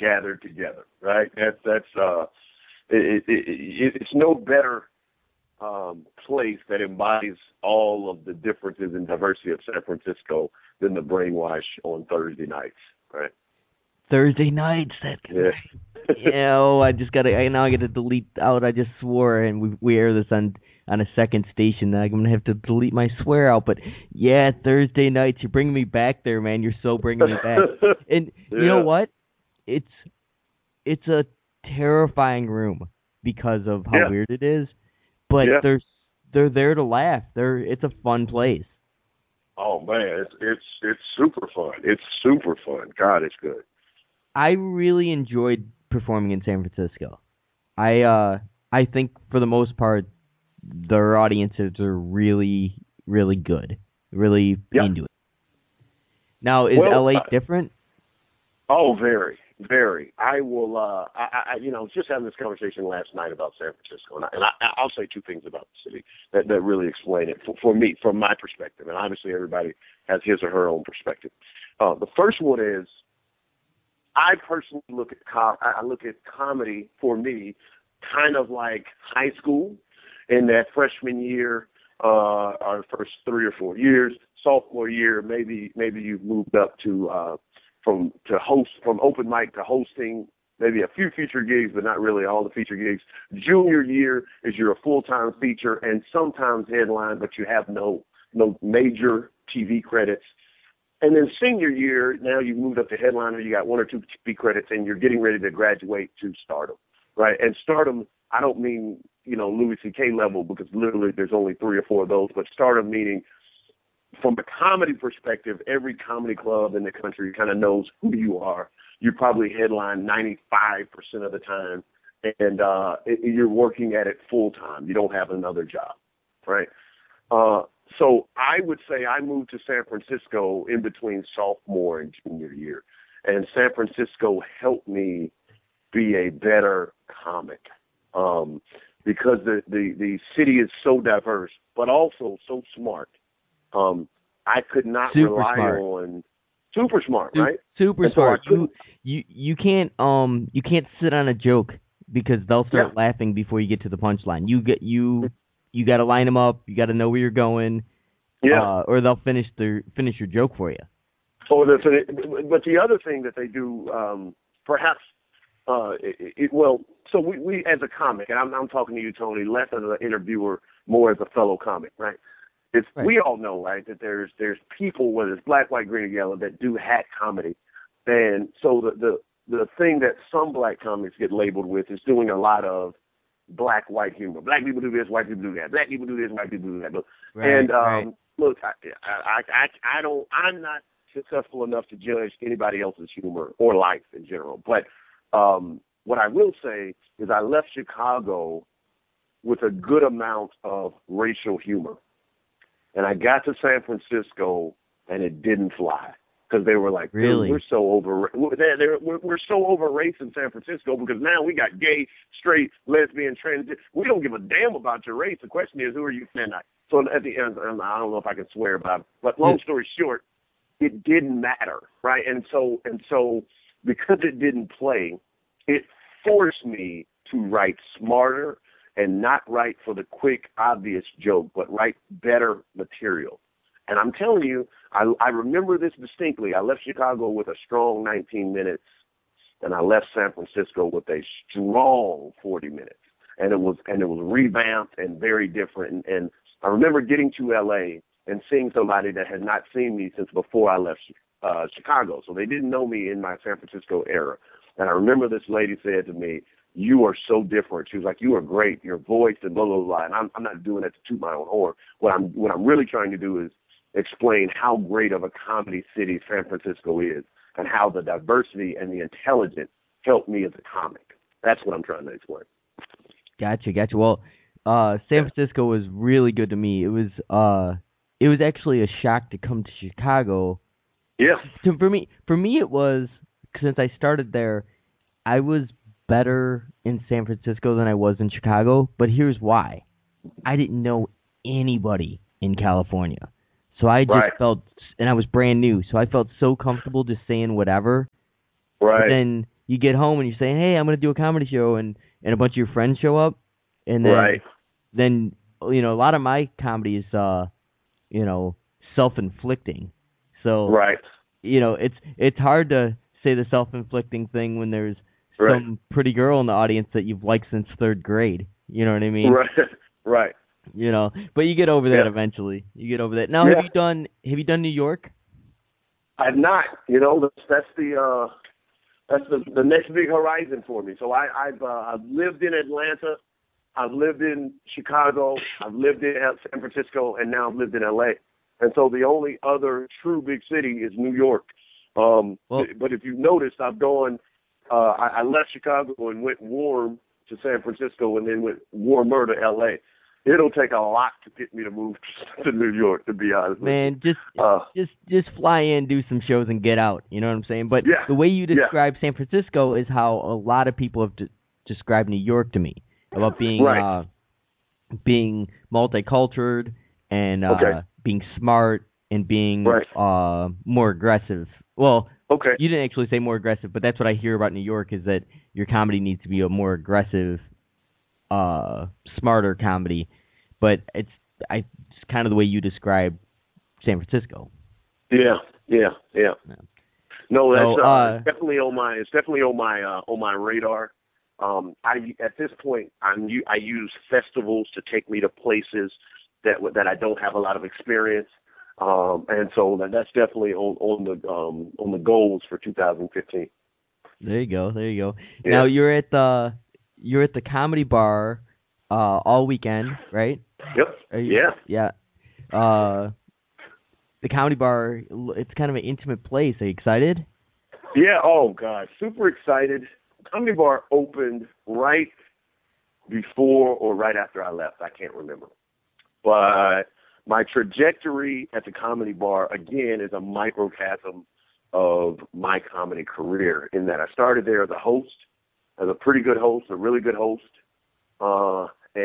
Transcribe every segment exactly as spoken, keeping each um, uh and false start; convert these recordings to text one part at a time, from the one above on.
gathered together, right? That's that's uh, it, it, it, it's no better um, place that embodies all of the differences and diversity of San Francisco than the Brainwash on Thursday nights, right? Thursday nights, that yeah. yeah, oh, I just gotta. I, now I got to delete out. I just swore, and we we air this on on a second station. I'm gonna have to delete my swear out. But yeah, Thursday nights, you're bringing me back there, man. You're so bringing me back. And yeah. you know what? It's it's a terrifying room because of how yeah. weird it is. But yeah. they're they're there to laugh. They're it's a fun place. Oh man, it's it's it's super fun. It's super fun. God, it's good. I really enjoyed performing in San Francisco. I uh, I think for the most part, their audiences are really, really good, really yeah. into it. Now, is well, L A uh, different? Oh, very, very. I will. Uh, I, I, you know, I was just having this conversation last night about San Francisco, and, I, and I, I'll say two things about the city that, that really explain it for, for me, from my perspective. And obviously, everybody has his or her own perspective. Uh, the first one is, I personally look at com- I look at comedy for me kind of like high school in that freshman year, uh, our first three or four years, sophomore year, maybe maybe you've moved up to uh, from to host from open mic to hosting, maybe a few feature gigs, but not really all the feature gigs. Junior year is you're a full time feature and sometimes headline, but you have no no major T V credits. And then senior year, now you've moved up to headliner, you got one or two T V credits, and you're getting ready to graduate to stardom, right? And stardom, I don't mean, you know, Louis C K level, because literally there's only three or four of those, but stardom meaning from a comedy perspective, every comedy club in the country kind of knows who you are. You probably headline ninety-five percent of the time, and uh, you're working at it full time. You don't have another job, right? Uh, so I would say I moved to San Francisco in between sophomore and junior year, and San Francisco helped me be a better comic um, because the, the, the city is so diverse, but also so smart. Um, I could not super rely smart. on super smart, Su- right? Super And so smart. I You, you you can't um you can't sit on a joke because they'll start Yeah. laughing before you get to the punchline. You get you you got to line them up. You got to know where you're going. Yeah. Uh, or they'll finish their finish your joke for you. Oh, that's it. But the other thing that they do, um, perhaps, uh, it, it, well, so we, we as a comic, and I'm, I'm talking to you, Tony, less as an interviewer, more as a fellow comic, right? It's, Right. We all know, right, that there's there's people, whether it's black, white, green, or yellow, that do hack comedy, and so the the the thing that some black comics get labeled with is doing a lot of black white humor. Black people do this, white people do that. Black people do this, white people do that. Right, and um, right. look, I, I I I don't. I'm not successful enough to judge anybody else's humor or life in general. But um, what I will say is I left Chicago with a good amount of racial humor. And I got to San Francisco, and it didn't fly because they were like, Really? Dude, we're so over, they're, they're, we're, we're so over race in San Francisco because now we got gay, straight, lesbian, trans. We don't give a damn about your race. The question is, who are you? And I, so at the end, I don't know if I can swear, but, but long story short, it didn't matter, right? And so and so because it didn't play, it forced me to write smarter and not write for the quick, obvious joke, but write better material. And I'm telling you, I, I remember this distinctly. I left Chicago with a strong nineteen minutes, and I left San Francisco with a strong forty minutes. And it was and it was revamped and very different. And, and I remember getting to L A and seeing somebody that had not seen me since before I left uh, Chicago. So they didn't know me in my San Francisco era. And I remember this lady said to me, "You are so different." She was like, "You are great, your voice," and blah, blah, blah. And I'm, I'm not doing that to toot my own horn. What I'm, what I'm really trying to do is explain how great of a comedy city San Francisco is and how the diversity and the intelligence helped me as a comic. That's what I'm trying to explain. Gotcha, gotcha. Well, uh, San Francisco was really good to me. It was, uh, it was actually a shock to come to Chicago. Yeah. To, for me, for me, it was since I started there, I was better in San Francisco than I was in Chicago. But here's why: I didn't know anybody in California, so I just Right. felt, and I was brand new, so I felt so comfortable just saying whatever. Right. But then, you get home and you're saying, hey, I'm going to do a comedy show, and, and a bunch of your friends show up, and then, right. then you know, a lot of my comedy is, uh, you know, self-inflicting. So, right. you know, it's it's hard to say the self-inflicting thing when there's right. some pretty girl in the audience that you've liked since third grade. You know what I mean? Right. Right. You know, but you get over that yeah. eventually. You get over that. Now, yeah. have you done have you done New York? I've not. You know, that's, that's the uh, that's the the next big horizon for me. So I, I've uh, I've lived in Atlanta, I've lived in Chicago, I've lived in San Francisco, and now I've lived in L A. And so the only other true big city is New York. Um, well, but if you've noticed, I've gone. Uh, I, I left Chicago and went warm to San Francisco, and then went warmer to L A. It'll take a lot to get me to move to New York, to be honest. Man, with you. just uh, just just fly in, do some shows, and get out. You know what I'm saying? But yeah, the way you describe yeah. San Francisco is how a lot of people have de- described New York to me, about being right. uh, being multicultural and uh, okay. being smart and being right. uh, more aggressive. Well, okay. you didn't actually say more aggressive, but that's what I hear about New York, is that your comedy needs to be a more aggressive, uh, smarter comedy. But it's I it's kind of the way you describe San Francisco. Yeah, yeah, yeah. yeah. No, that's so, uh, uh, it's definitely on my it's definitely on my uh, on my radar. Um, I at this point I'm I use festivals to take me to places that that I don't have a lot of experience. Um, and so that's definitely on, on the um, on the goals for two thousand fifteen. There you go, there you go. Yeah. Now you're at the you're at the Comedy Bar uh, all weekend, right? Yep. You, yeah. Yeah. Uh, the Comedy Bar, it's kind of an intimate place. Are you excited? Yeah. Oh God, super excited. Comedy Bar opened right before or right after I left. I can't remember, but my trajectory at the Comedy Bar, again, is a microcosm of my comedy career, in that I started there as a host, as a pretty good host, a really good host, uh,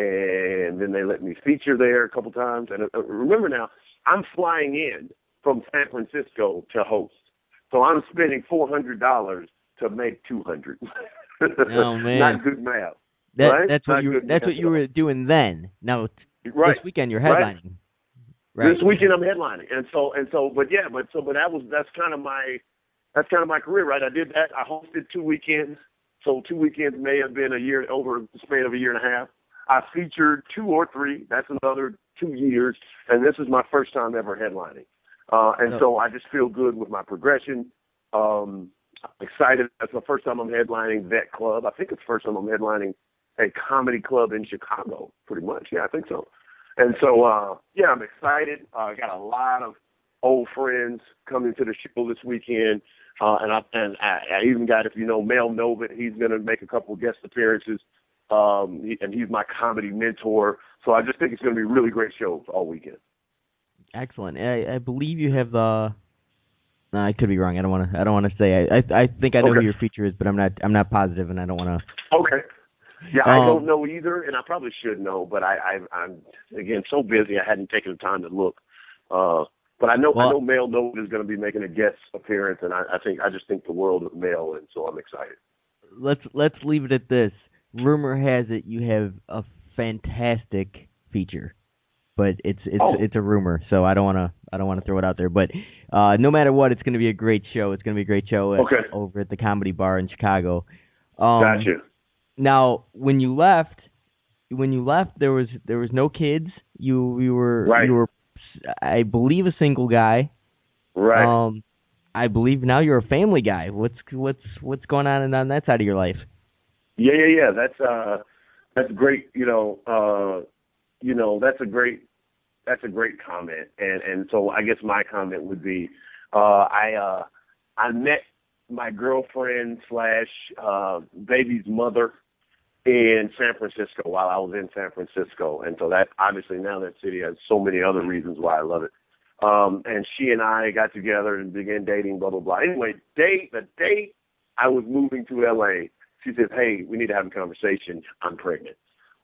and then they let me feature there a couple times. And uh, remember now, I'm flying in from San Francisco to host, so I'm spending four hundred dollars to make two hundred dollars. Oh, man. Not good math. That, right? That's what Not you were, that's what you were doing then. Now, right. this weekend you're headlining. Right. Right. This weekend I'm headlining, and so and so, but yeah, but so, but that was that's kind of my that's kind of my career, right? I did that. I hosted two weekends, so two weekends may have been a year over the span of a year and a half. I featured two or three. That's another two years, and this is my first time ever headlining, uh, and oh. so I just feel good with my progression. Um, I'm excited. That's the first time I'm headlining that club. I think it's the first time I'm headlining a comedy club in Chicago. Pretty much, yeah, I think so. And so, uh, yeah, I'm excited. I uh, got a lot of old friends coming to the show this weekend. Uh, and I, and I, I even got, if you know, Mel Novit, he's going to make a couple of guest appearances. Um, he, and he's my comedy mentor. So I just think it's going to be a really great show all weekend. Excellent. I, I believe you have the, no, I could be wrong. I don't want to, I don't want to say, I, I, I think I know okay. who your feature is, but I'm not, I'm not positive, and I don't want to. Okay. Yeah, um, I don't know either, and I probably should know, but I, I, I'm again so busy I hadn't taken the time to look. Uh, but I know well, I know Mel Novit is going to be making a guest appearance, and I, I think I just think the world of Mel, and so I'm excited. Let's let's leave it at this. Rumor has it you have a fantastic feature, but it's it's oh. it's a rumor, so I don't want to I don't want to throw it out there. But uh, no matter what, it's going to be a great show. It's going to be a great show at, okay. over at the Comedy Bar in Chicago. Um, gotcha. Now, when you left, when you left, there was there was no kids. You you were right. you were, I believe, a single guy. Right. Um, I believe now you're a family guy. What's what's what's going on on that side of your life? Yeah, yeah, yeah. That's uh, that's great. You know, uh, you know, that's a great that's a great comment. And and so I guess my comment would be, uh, I uh, I met my girlfriend slash uh, baby's mother in San Francisco while I was in San Francisco. And so that, obviously now that city has so many other reasons why I love it. Um, and she and I got together and began dating, blah, blah, blah. Anyway, day, the day I was moving to L A, she said, hey, we need to have a conversation. I'm pregnant.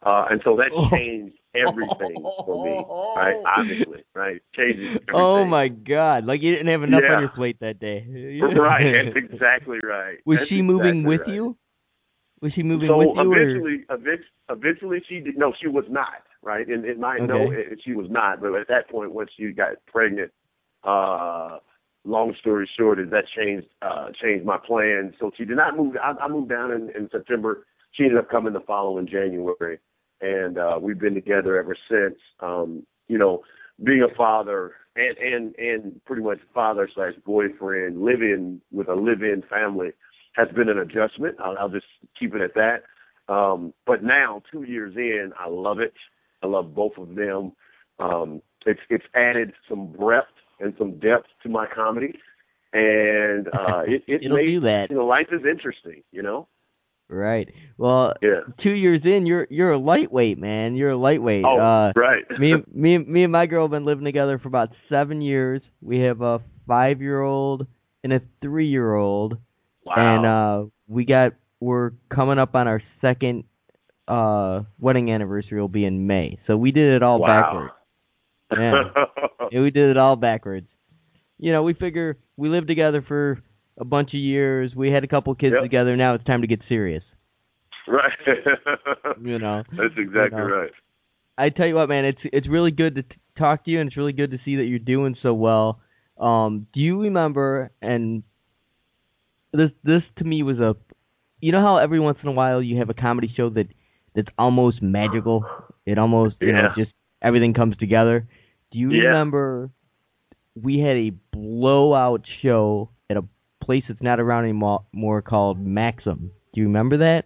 Uh, and so that changed everything for me, right? Obviously, right? Changes everything. Oh, my God. Like you didn't have enough yeah. on your plate that day. Right. That's exactly right. Was That's she moving exactly with right. you? Was she moving so with you? eventually, or? eventually, eventually she did. No, she was not, right? In, in my, Okay. no, it, she was not. But at that point, once she got pregnant, uh, long story short is that changed, uh, changed my plans. So she did not move. I, I moved down in, in September. She ended up coming the following January. And uh, we've been together ever since. Um, you know, being a father and, and, and pretty much father slash boyfriend, living with a live-in family has been an adjustment. I'll, I'll just keep it at that. Um, but now, two years in, I love it. I love both of them. Um, it's it's added some breadth and some depth to my comedy, and uh, it it It'll makes do that. You know, life is interesting. You know. Right. Well, yeah. two years in, you're you're a lightweight, man. You're a lightweight. Oh, uh, right. me, me, me and my girl have been living together for about seven years. We have a five-year-old and a three-year-old. Wow. And uh, we got we're coming up on our second uh, wedding anniversary. Will be in May. So we did it all wow. backwards. Yeah. Yeah, we did it all backwards. You know, we figure we lived together for a bunch of years. We had a couple kids yep. together. Now it's time to get serious. Right. You know. That's exactly you know. right. I tell you what, man, it's it's really good to t- talk to you, and it's really good to see that you're doing so well. Um, do you remember, and this this to me was a, you know how every once in a while you have a comedy show that that's almost magical? It almost, you yeah. know, just everything comes together. Do you yeah. remember we had a blowout show at a place that's not around anymore more called Maxim? Do you remember that?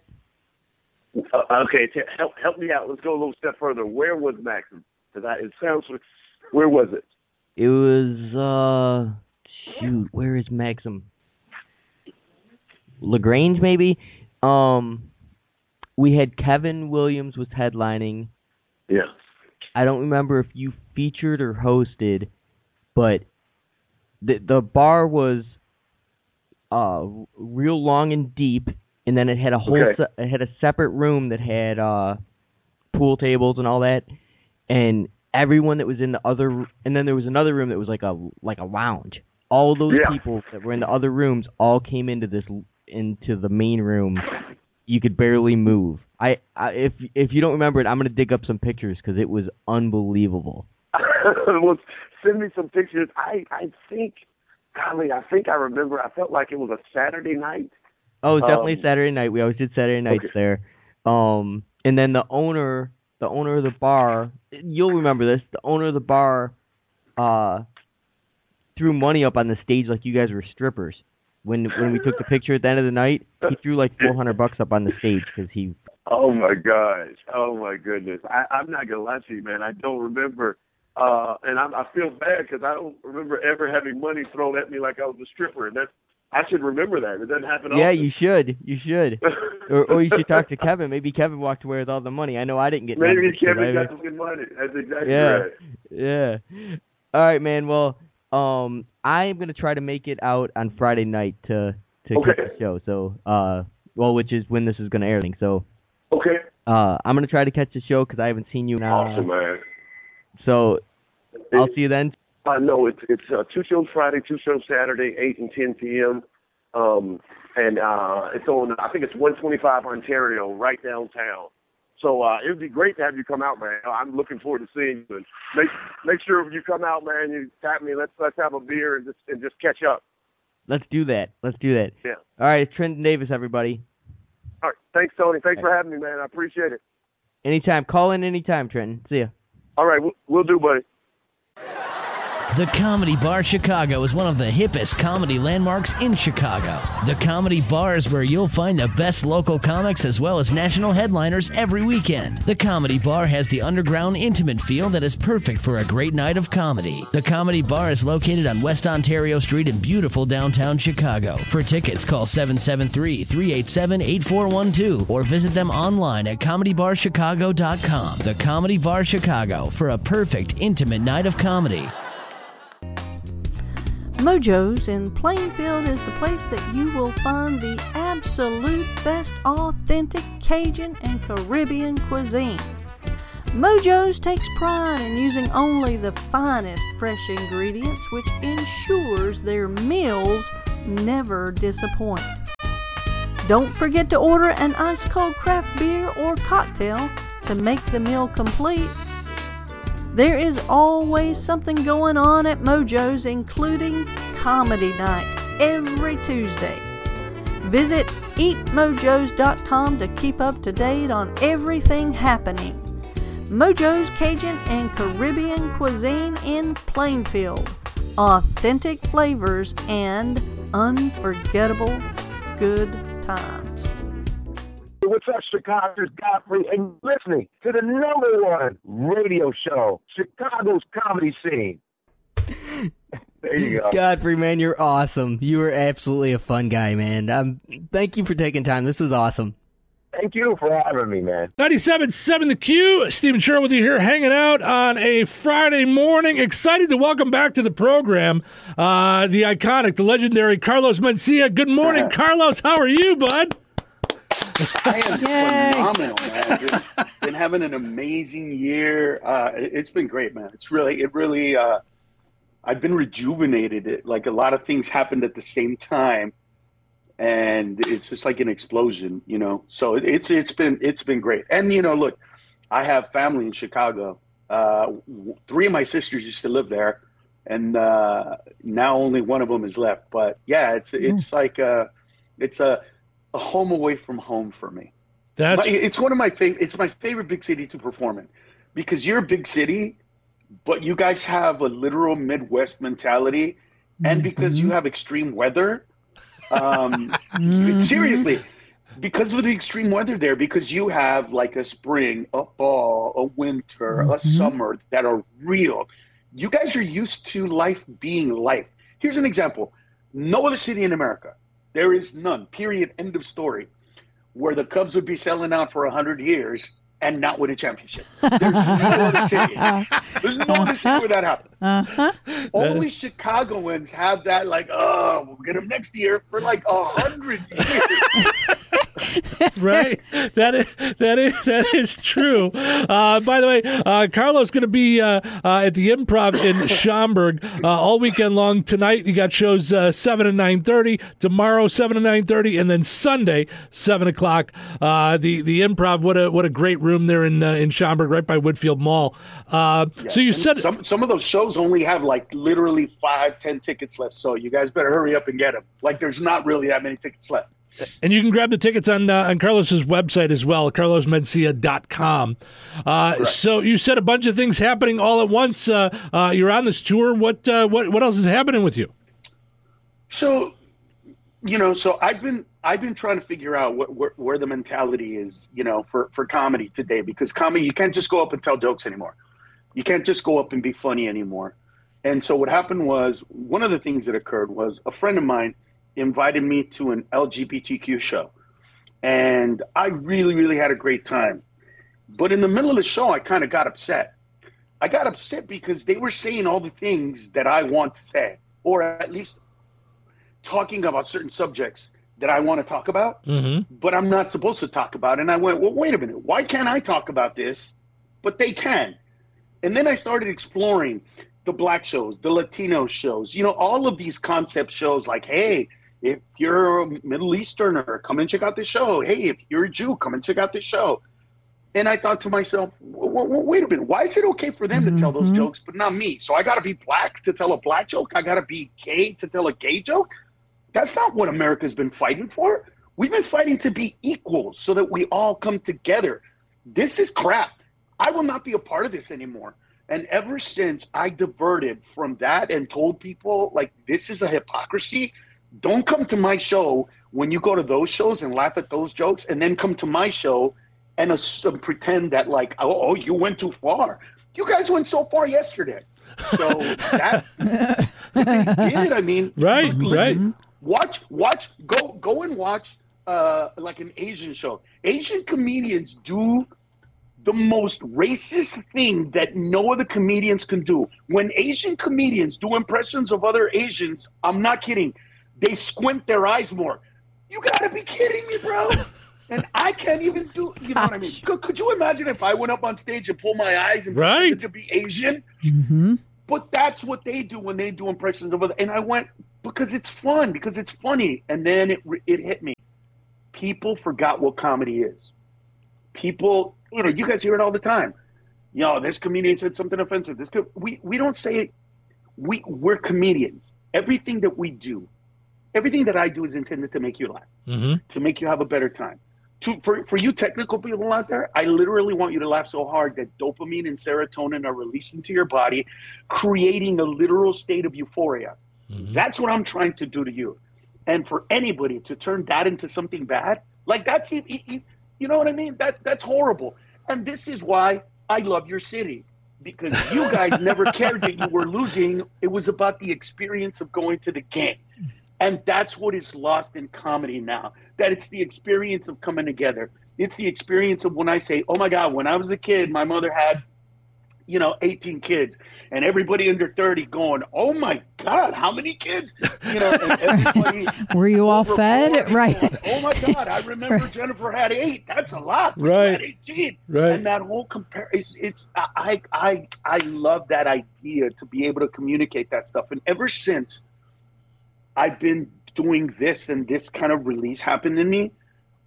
Uh, okay, t- help help me out. Let's go a little step further. Where was Maxim? Because it sounds like, where was it? It was uh shoot, where is Maxim? LaGrange, maybe. Um, we had Kevin Williams was headlining. Yeah. I don't remember if you featured or hosted, but the the bar was uh real long and deep, and then it had a whole okay. se- it had a separate room that had uh pool tables and all that, and everyone that was in the other, and then there was another room that was like a like a lounge. All those yeah. people that were in the other rooms all came into this into the main room. You could barely move. I, I if if you don't remember it, I'm gonna dig up some pictures because it was unbelievable. Well, send me some pictures. I I think, golly, I think I remember. I felt like it was a Saturday night. Oh, it was definitely um, Saturday night. We always did Saturday nights okay. there. Um, and then the owner, the owner of the bar, you'll remember this. The owner of the bar, uh, threw money up on the stage like you guys were strippers. When when we took the picture at the end of the night, he threw like four hundred bucks up on the stage because he. Oh my gosh! Oh my goodness! I, I'm not gonna lie to you, man. I don't remember, uh, and I, I feel bad because I don't remember ever having money thrown at me like I was a stripper. And that's I should remember that. It doesn't happen often. Yeah, you should. You should. or or you should talk to Kevin. Maybe Kevin walked away with all the money. I know I didn't get. Maybe nothing, Kevin I, got some good money. That's exactly yeah, right. Yeah. All right, man. Well, um, I am gonna try to make it out on Friday night to. To okay. catch the show, so uh, well, which is when this is going to air. So, okay, uh, I'm going to try to catch the show because I haven't seen you now. Awesome, man. So, I'll see you then. I uh, know it's it's uh, two shows Friday, two shows Saturday, eight and ten p.m. Um, and uh, it's on. I think it's one twenty-five Ontario, right downtown. So uh, it would be great to have you come out, man. I'm looking forward to seeing you. And make make sure when you come out, man, you tap me. Let's let's have a beer and just and just catch up. Let's do that. Let's do that. Yeah. All right, it's Trenton Davis, everybody. All right. Thanks, Tony. Thanks for having me, man. I appreciate it. Anytime. Call in anytime, Trenton. See ya. All right. We'll, we'll do, buddy. The Comedy Bar Chicago is one of the hippest comedy landmarks in Chicago. The Comedy Bar is where you'll find the best local comics as well as national headliners every weekend. The Comedy Bar has the underground, intimate feel that is perfect for a great night of comedy. The Comedy Bar is located on West Ontario Street in beautiful downtown Chicago. For tickets, call seven seven three, three eight seven, eight four one two or visit them online at comedy bar chicago dot com. The Comedy Bar Chicago, for a perfect, intimate night of comedy. Mojo's in Plainfield is the place that you will find the absolute best authentic Cajun and Caribbean cuisine. Mojo's takes pride in using only the finest fresh ingredients, which ensures their meals never disappoint. Don't forget to order an ice-cold craft beer or cocktail to make the meal complete. There is always something going on at Mojo's, including Comedy Night every Tuesday. Visit eat mojos dot com to keep up to date on everything happening. Mojo's Cajun and Caribbean cuisine in Plainfield. Authentic flavors and unforgettable good times. What's up, Chicago? It's Godfrey, and you're listening to the number one radio show, Chicago's comedy scene. There you go. Godfrey, man, you're awesome. You are absolutely a fun guy, man. Um, thank you for taking time. This was awesome. Thank you for having me, man. ninety-seven point seven The Q. Stephen Sherrill with you here, hanging out on a Friday morning. Excited to welcome back to the program uh, the iconic, the legendary Carlos Mencia. Good morning, Carlos. How are you, bud? I am Yay. phenomenal, man. Been, been having an amazing year. Uh, it, it's been great, man. It's really, it really, uh, I've been rejuvenated. It, like a lot of things happened at the same time. And it's just like an explosion, you know. So it, it's it's been it's been great. And you know, look, I have family in Chicago. Uh, three of my sisters used to live there, and uh, now only one of them is left. But yeah, it's it's mm. like a, it's a, a home away from home for me. That's my, it's one of my favorite. It's my favorite big city to perform in, because you're a big city, but you guys have a literal Midwest mentality, and because mm-hmm. you have extreme weather. Um, mm-hmm. Seriously, because of the extreme weather there, because you have like a spring, a fall, a winter, mm-hmm. a summer that are real. You guys are used to life being life. Here's an example. No other city in America, there is none, period, end of story, where the Cubs would be selling out for one hundred years and not win a championship. There's no other city. There's no other city where that happened. Uh-huh. Only Chicagoans have that, like, oh, we'll get them next year for like a hundred years. Right. That is that is that is true. Uh, by the way, uh, Carlos going to be uh, uh, at the Improv in Schaumburg uh, all weekend long. Tonight you got shows uh, seven and nine thirty. Tomorrow seven and nine thirty, and then Sunday seven o'clock. Uh, the the Improv. What a what a great room there in uh, in Schaumburg, right by Woodfield Mall. Uh, yeah, so you said some some of those shows only have like literally five, ten tickets left. So you guys better hurry up and get them. Like there's not really that many tickets left. And you can grab the tickets on uh, on Carlos's website as well, carlos mencia dot com. Uh, so you said a bunch of things happening all at once. Uh, uh, you're on this tour. What uh, what what else is happening with you? So, you know, so I've been I've been trying to figure out what, where, where the mentality is, you know, for, for comedy today, because comedy, you can't just go up and tell jokes anymore. You can't just go up and be funny anymore. And so what happened was, one of the things that occurred was a friend of mine invited me to an L G B T Q show. And I really, really had a great time. But in the middle of the show, I kind of got upset. I got upset because they were saying all the things that I want to say, or at least talking about certain subjects that I want to talk about, mm-hmm. but I'm not supposed to talk about. And I went, well, wait a minute. Why can't I talk about this, but they can? And then I started exploring the Black shows, the Latino shows, you know, all of these concept shows like, hey, if you're a Middle Easterner, come and check out this show. Hey, if you're a Jew, come and check out this show. And I thought to myself, wait a minute, why is it okay for them mm-hmm. to tell those jokes, but not me? So I got to be black to tell a black joke? I got to be gay to tell a gay joke? That's not what America's been fighting for. We've been fighting to be equals so that we all come together. This is crap. I will not be a part of this anymore. And ever since I diverted from that and told people, like, this is a hypocrisy, don't come to my show when you go to those shows and laugh at those jokes, and then come to my show and uh, pretend that, like, oh, oh, you went too far. You guys went so far yesterday. So that they did. I mean, right, listen, right. Watch, watch, go, go and watch uh, like an Asian show. Asian comedians do the most racist thing that no other comedians can do. When Asian comedians do impressions of other Asians, I'm not kidding, they squint their eyes more. You gotta be kidding me, bro. And I can't even do, you know what I mean? Could, could you imagine if I went up on stage and pulled my eyes and right. pretended to be Asian? Mm-hmm. But that's what they do when they do impressions of other. And I went, because it's fun, because it's funny. And then it it hit me. People forgot what comedy is. People, you know, you guys hear it all the time. You know, this comedian said something offensive. This co- we we don't say it. We we're comedians. Everything that we do, everything that I do is intended to make you laugh, mm-hmm. to make you have a better time. To, for, for you technical people out there, I literally want you to laugh so hard that dopamine and serotonin are released into your body, creating a literal state of euphoria. Mm-hmm. That's what I'm trying to do to you. And for anybody to turn that into something bad, like that's, you, you know what I mean? That That's horrible. And this is why I love your city, because you guys never cared that you were losing. It was about the experience of going to the game. And that's what is lost in comedy now, that it's the experience of coming together. It's the experience of when I say, oh, my God, when I was a kid, my mother had, you know, eighteen kids, and everybody under thirty going, oh, my God, how many kids? You know, and everybody. Were you all fed? Right. Going, oh, my God, I remember right. Jennifer had eight. That's a lot. Right. Had eighteen. Right. And that whole compare, it's, it's I, I, I love that idea to be able to communicate that stuff. And ever since I've been doing this and this kind of release happened in me,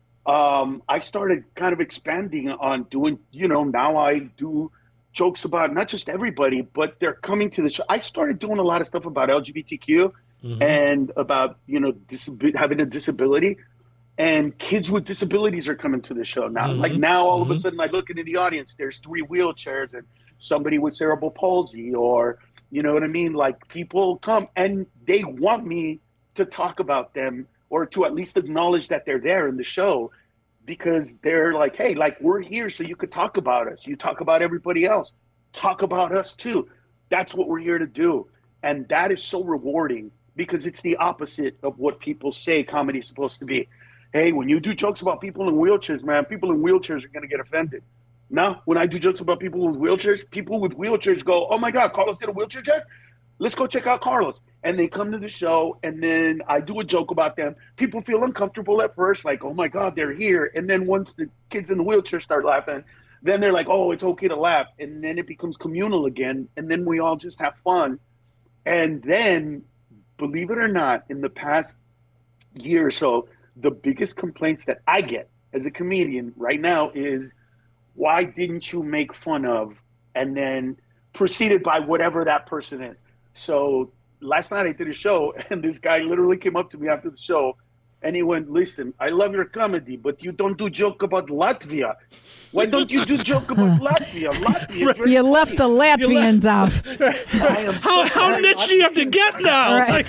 um, I started kind of expanding on doing, you know, now I do jokes about not just everybody, but they're coming to the show. I started doing a lot of stuff about L G B T Q mm-hmm. and about, you know, disab- having a disability. And kids with disabilities are coming to the show now. Mm-hmm. Like now, all mm-hmm. of a sudden, I look into the audience, there's three wheelchairs and somebody with cerebral palsy, or you know what I mean? Like people come and they want me to talk about them, or to at least acknowledge that they're there in the show, because they're like, hey, like we're here so you could talk about us. You talk about everybody else. Talk about us too. That's what we're here to do. And that is so rewarding, because it's the opposite of what people say comedy is supposed to be. Hey, when you do jokes about people in wheelchairs, man, people in wheelchairs are going to get offended. No, when I do jokes about people with wheelchairs, people with wheelchairs go, oh, my God, Carlos did a wheelchair check? Let's go check out Carlos. And they come to the show, and then I do a joke about them. People feel uncomfortable at first, like, oh, my God, they're here. And then once the kids in the wheelchair start laughing, then they're like, oh, it's okay to laugh. And then it becomes communal again, and then we all just have fun. And then, believe it or not, in the past year or so, the biggest complaints that I get as a comedian right now is, why didn't you make fun of, and then preceded by whatever that person is. So last night I did a show, and this guy literally came up to me after the show, and he went, listen, I love your comedy, but you don't do joke about Latvia. Why don't you do joke about Latvia? Latvia is very You left the Latvians out. I am how so how sorry, niche do you have to get now? Right.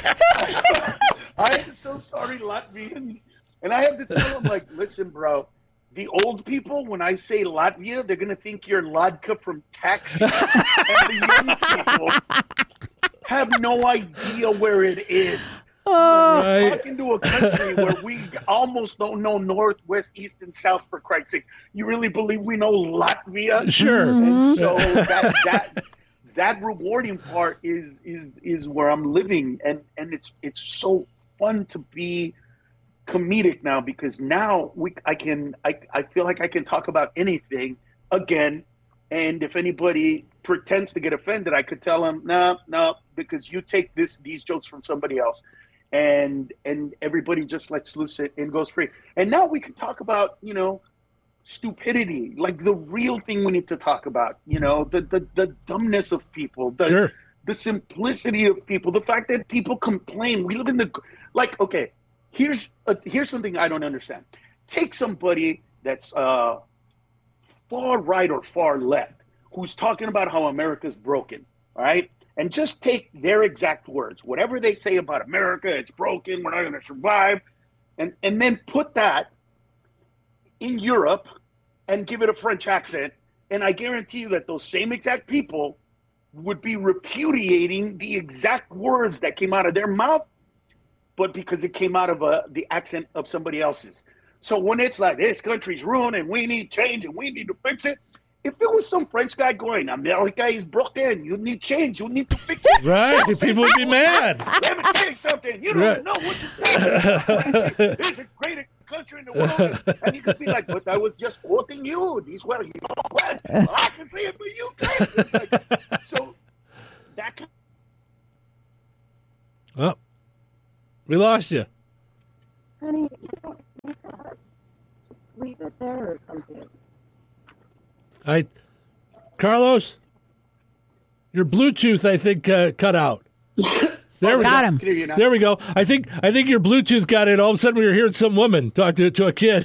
I am so sorry, Latvians. And I have to tell them, like, listen, bro, the old people, when I say Latvia, they're going to think you're Ladka from Taxi. And the young people have no idea where it is. Oh. We're Right. talking to a country where we almost don't know north, west, east, and south, for Christ's sake. You really believe we know Latvia? Sure. And so that that that rewarding part is is is where I'm living, and and it's it's so fun to be comedic now, because now we I can I, I feel like I can talk about anything again, and if anybody pretends to get offended, I could tell them no no because you take this these jokes from somebody else, and and everybody just lets loose it and goes free. And now we can talk about, you know, stupidity, like the real thing we need to talk about, you know, the the, the dumbness of people, the Sure. the simplicity of people, the fact that people complain. We live in the, like, okay, here's a, here's something I don't understand. Take somebody that's uh, far right or far left who's talking about how America's broken, all right? And just take their exact words, whatever they say about America, it's broken, we're not going to survive, and and then put that in Europe and give it a French accent, and I guarantee you that those same exact people would be repudiating the exact words that came out of their mouth, but because it came out of a, the accent of somebody else's. So when it's like, this country's ruined and we need change and we need to fix it, If it was some French guy going, America is broken, you need change, you need to fix it. Right, people would be mad. Let me tell you something. You don't Right. know what you're saying. There's a great country in the world. And you could be like, but I was just quoting you. These were your words. I can say it, but you can't. It's like, so that can Oh, we lost you. Honey, you don't you gotta leave it there or something. I, Carlos, your Bluetooth, I think, uh, cut out. There we Got go. him. Can hear you now. There we go. I think I think your Bluetooth got in. All of a sudden, we were hearing some woman talk to to a kid.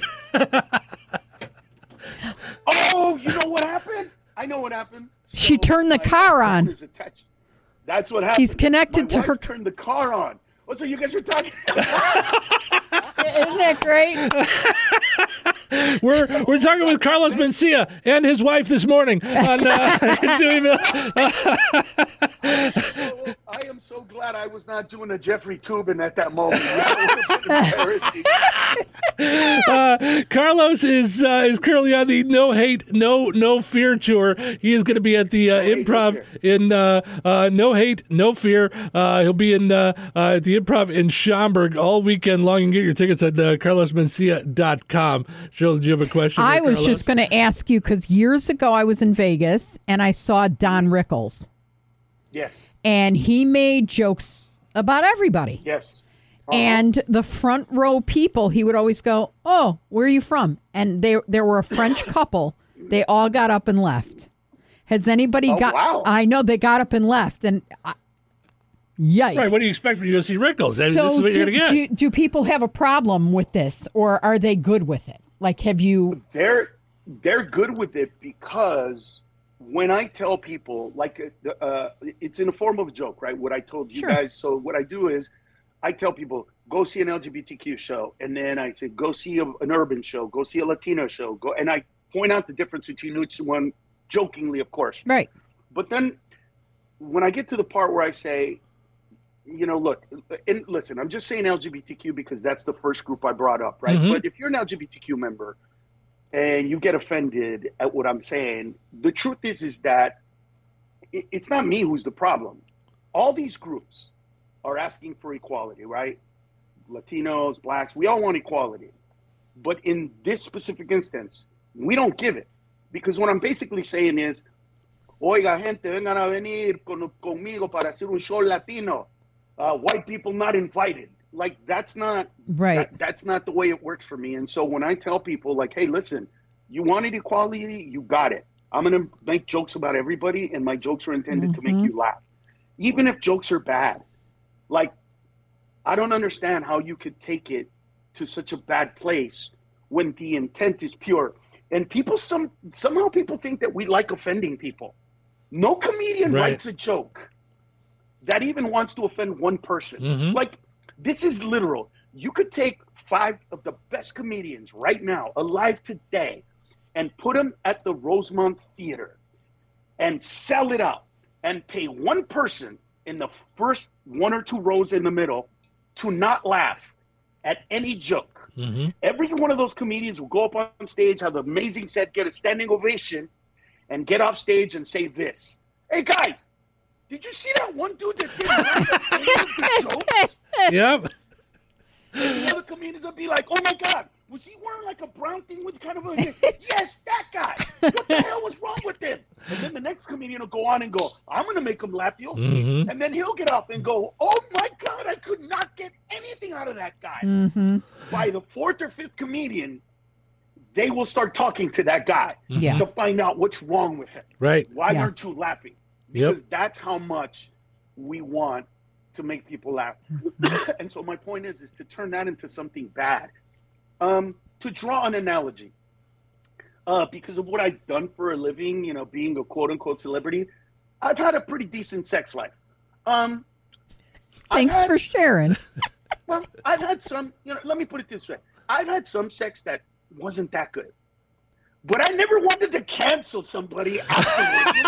Oh, you know what happened? I know what happened. She turned the my car phone on. is attached. That's what happened. He's connected My to wife her- Turned the car on. Oh, so you guys are talking. Isn't that great? We're we're talking with Carlos Mencia and his wife this morning on uh, Deweyville. Oh, I am so glad I was not doing a Jeffrey Toobin at that moment. That would have been embarrassing. Uh, Carlos is uh, is currently on the No Hate, No No Fear tour. He is going to be at the uh, Hate, No Improv Fear. in uh, uh, No Hate, No Fear. Uh, he'll be in uh, uh, at the Improv in Schaumburg all weekend long. You can get your tickets at uh, carlos mencia dot com. Jill, do you have a question? I for was Carlos? just going to ask you because years ago I was in Vegas and I saw Don Rickles Yes. and he made jokes about everybody. Yes. Uh-huh. And the front row people, he would always go, "Oh, where are you from?" And they there were a French couple. They all got up and left. Has anybody Oh, got? wow. I know they got up and left, and I, yikes! Right, what do you expect when you go see Rickles? This So is what do, you're going to get. do do people have a problem with this, or are they good with it? Like, have you? They're they're good with it because when I tell people, like, uh, uh, it's in the form of a joke, right? What I told you Sure. guys. So what I do is, I tell people, go see an L G B T Q show, and then I say, go see a, an urban show, go see a Latino show, go, and I point out the difference between each one, jokingly, of course. Right. But then, when I get to the part where I say, you know, look, and listen, I'm just saying L G B T Q because that's the first group I brought up, right? Mhm. But if you're an L G B T Q member and you get offended at what I'm saying, the truth is, is that it, it's not me who's the problem. All these groups are asking for equality, right? Latinos, blacks, we all want equality. But in this specific instance, we don't give it. Because what I'm basically saying is, oiga, gente, vengan a venir con, conmigo para hacer un show latino. Uh, white people not invited. Like, that's not Right. that, that's not the way it works for me. And so when I tell people, like, hey, listen, you wanted equality, you got it. I'm going to make jokes about everybody, and my jokes are intended to make you laugh. Even if jokes are bad. Like, I don't understand how you could take it to such a bad place when the intent is pure. And people, some somehow people think that we like offending people. No comedian Right. writes a joke that even wants to offend one person. Mhm. Like, this is literal. You could take five of the best comedians right now, alive today, and put them at the Rosemont Theater and sell it out and pay one person in the first one or two rows in the middle to not laugh at any joke. Mhm. Every one of those comedians will go up on stage, have an amazing set, get a standing ovation, and get off stage and say this. Hey, guys, did you see that one dude that didn't laugh at any of the jokes? Yep. And the other comedians will be like, oh, my God, was he wearing like a brown thing with kind of a... Yes, that guy. What the hell was wrong with him? And then the next comedian will go on and go, I'm going to make him laugh. You'll see. Mhm. And then he'll get off and go, oh, my God, I could not get anything out of that guy. Mm-hmm. By the fourth or fifth comedian, they will start talking to that guy Yeah. to find out what's wrong with him. Right. Why Yeah. aren't you laughing? Yep. Because that's how much we want to make people laugh. And so my point is, is to turn that into something bad. Um, to draw an analogy, uh, because of what I've done for a living, you know, being a quote unquote celebrity, I've had a pretty decent sex life. Um, I've Thanks had- for sharing. Well, I've had some, you know, let me put it this way. I've had some sex that wasn't that good. But I never wanted to cancel somebody afterwards.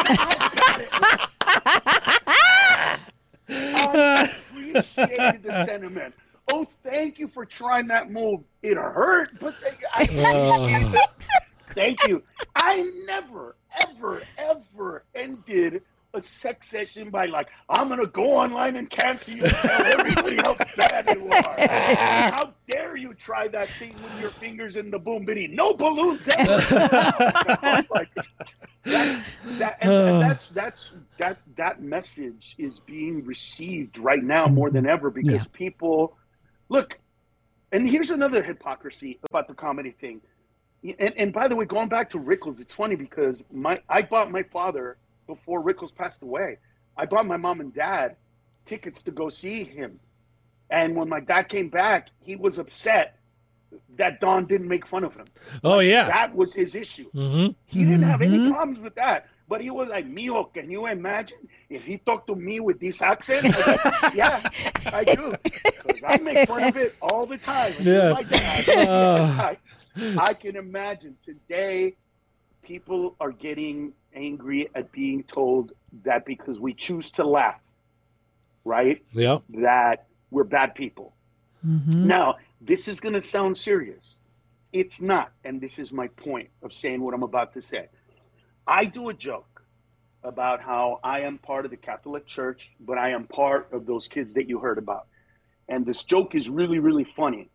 I appreciated the sentiment. Oh, thank you for trying that move. It hurt, but I appreciate it. Thank you. I never, ever, ever ended a sex session by like, I'm going to go online and cancel you and tell everybody how bad you are. How dare you try that thing with your fingers in the boom bitty? No balloons ever. like, that's, that, and, and that's, that's, that, that message is being received right now more than ever because yeah. people, look, and here's another hypocrisy about the comedy thing. And, and by the way, going back to Rickles, it's funny because my I bought my father, before Rickles passed away, I bought my mom and dad tickets to go see him. And when my dad came back, he was upset that Don didn't make fun of him. Oh, like, yeah. That was his issue. Mm-hmm. He didn't have any problems with that. But he was like, Mijo, can you imagine if he talked to me with this accent? I was like, yeah, I do. Because I make fun of it all the time. Yeah. My dad, uh. I, I can imagine today people are getting angry at being told that because we choose to laugh, right? Yeah. That we're bad people. Mm-hmm. Now, this is going to sound serious. It's not. And this is my point of saying what I'm about to say. I do a joke about how I am part of the Catholic Church, but I am part of those kids that you heard about. And this joke is really, really funny.